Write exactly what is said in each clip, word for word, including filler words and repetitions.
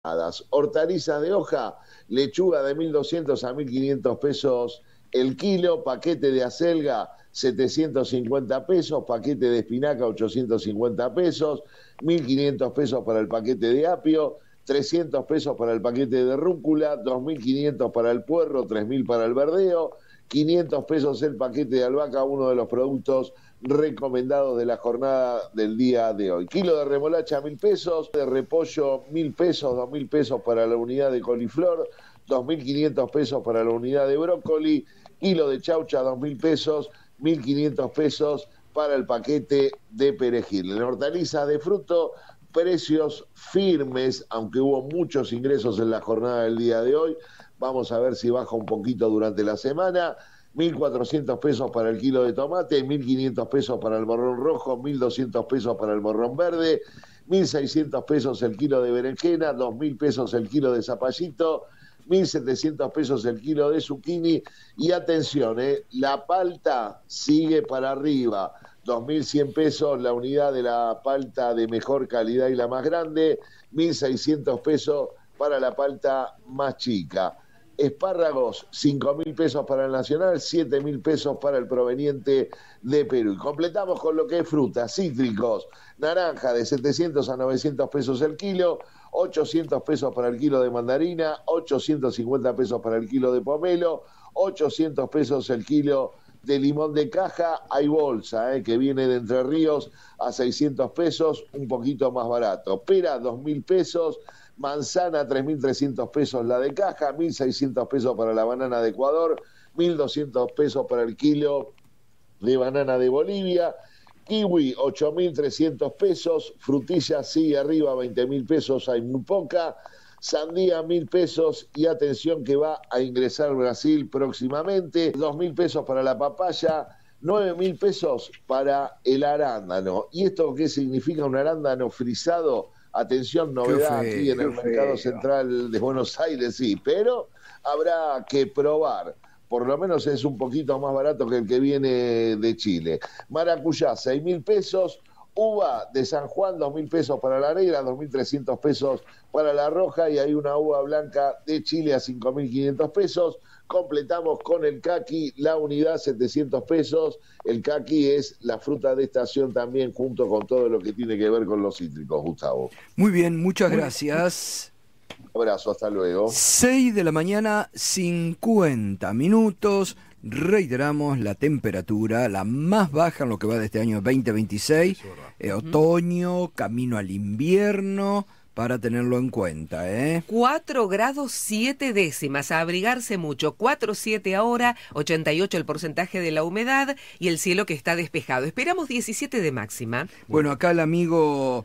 Hortalizas de hoja, lechuga de mil doscientos a mil quinientos pesos el kilo, paquete de acelga setecientos cincuenta pesos, paquete de espinaca ochocientos cincuenta pesos, mil quinientos pesos para el paquete de apio, trescientos pesos para el paquete de rúcula, dos mil quinientos para el puerro, tres mil para el verdeo, quinientos pesos el paquete de albahaca, uno de los productos recomendados de la jornada del día de hoy. Kilo de remolacha, mil pesos, de repollo, mil pesos, dos mil pesos para la unidad de coliflor, dos mil quinientos pesos para la unidad de brócoli, kilo de chaucha, dos mil pesos, mil quinientos pesos para el paquete de perejil. En hortalizas de fruto, precios firmes, aunque hubo muchos ingresos en la jornada del día de hoy. Vamos a ver si baja un poquito durante la semana. mil cuatrocientos pesos para el kilo de tomate, mil quinientos pesos para el morrón rojo, mil doscientos pesos para el morrón verde, mil seiscientos pesos el kilo de berenjena, dos mil pesos el kilo de zapallito, mil setecientos pesos el kilo de zucchini. Y atención, eh, la palta sigue para arriba, dos mil cien pesos la unidad de la palta de mejor calidad y la más grande, mil seiscientos pesos para la palta más chica. Espárragos, cinco mil pesos para el nacional, siete mil pesos para el proveniente de Perú. Y completamos con lo que es fruta, cítricos, naranja de setecientos a novecientos pesos el kilo, ochocientos pesos para el kilo de mandarina, ochocientos cincuenta pesos para el kilo de pomelo, ochocientos pesos el kilo de limón de caja. Hay bolsa eh, que viene de Entre Ríos a seiscientos pesos, un poquito más barato. Pera, dos mil pesos. Manzana, tres mil trescientos pesos la de caja, mil seiscientos pesos para la banana de Ecuador, mil doscientos pesos para el kilo de banana de Bolivia. Kiwi, ocho mil trescientos pesos. Frutilla sigue arriba, veinte mil pesos, hay muy poca. Sandía, mil pesos. Y atención que va a ingresar Brasil próximamente. dos mil pesos para la papaya, nueve mil pesos para el arándano. ¿Y esto qué significa? Un arándano frisado. Atención, novedad feo, aquí en el feo. Mercado Central de Buenos Aires, sí, pero habrá que probar. Por lo menos es un poquito más barato que el que viene de Chile. Maracuyá, seis mil pesos. Uva de San Juan, dos mil pesos para la negra, dos mil trescientos pesos para la roja. Y hay una uva blanca de Chile a cinco mil quinientos pesos. Completamos con el caqui, la unidad setecientos pesos. El caqui es la fruta de estación también, junto con todo lo que tiene que ver con los cítricos, Gustavo. Muy bien, muchas Muy gracias. Un abrazo, hasta luego. seis de la mañana, cincuenta minutos. Reiteramos la temperatura, la más baja en lo que va de este año veinte veintiséis. Eh, otoño, camino al invierno. Para tenerlo en cuenta, ¿eh? cuatro grados siete décimas, a abrigarse mucho. cuatro siete ahora, ochenta y ocho el porcentaje de la humedad y el cielo que está despejado. Esperamos diecisiete de máxima. Bueno, acá el amigo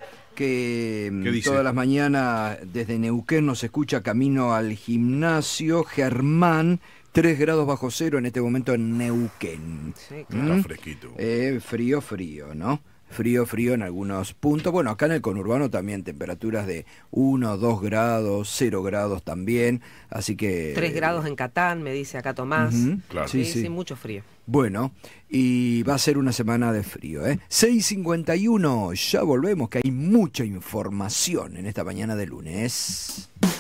que todas las mañanas desde Neuquén nos escucha camino al gimnasio, Germán, tres grados bajo cero en este momento en Neuquén. Sí, claro. ¿Mm? Está fresquito. Eh, frío, frío, ¿no? Frío, frío en algunos puntos. Bueno, acá en el conurbano también temperaturas de uno, dos grados, cero grados también. Así que... tres grados en Catán, me dice acá Tomás. Uh-huh, claro. Sí, sí, sí, sí, mucho frío. Bueno, y va a ser una semana de frío, ¿eh? seis cincuenta y uno, ya volvemos, que hay mucha información en esta mañana de lunes.